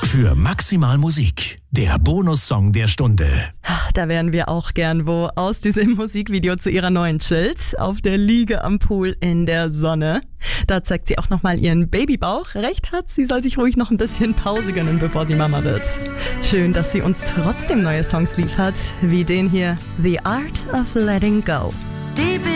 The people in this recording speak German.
für maximal Musik. Der Bonussong der Stunde. Da wären wir auch gern wo aus diesem Musikvideo zu ihrer neuen Chills auf der Liege am Pool in der Sonne. Da zeigt sie auch nochmal ihren Babybauch. Recht hat, sie soll sich ruhig noch ein bisschen Pause gönnen, bevor sie Mama wird. Schön, dass sie uns trotzdem neue Songs liefert, wie den hier, The Art of Letting Go. Deep